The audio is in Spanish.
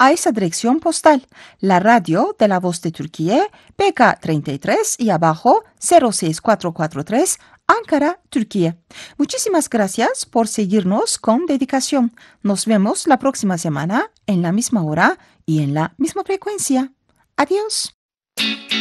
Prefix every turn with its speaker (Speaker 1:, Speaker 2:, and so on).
Speaker 1: a esa dirección postal. La radio de la Voz de Turquía, PK33 y abajo 06443, Ankara, Turquía. Muchísimas gracias por seguirnos con dedicación. Nos vemos la próxima semana en la misma hora y en la misma frecuencia. Adiós.